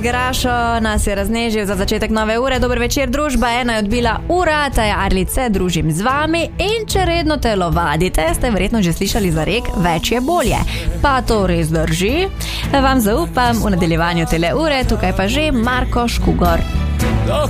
Grašo nas je raznežil za začetek nove ure. Dober večer, družba, ena je odbila ura, ta je Arlice, družim z vami in če redno telovadite, ste verjetno že slišali za rek, več je bolje. Pa to res drži? Vam zaupam v nadaljevanju tele ure, tukaj pa že Marko Škugor.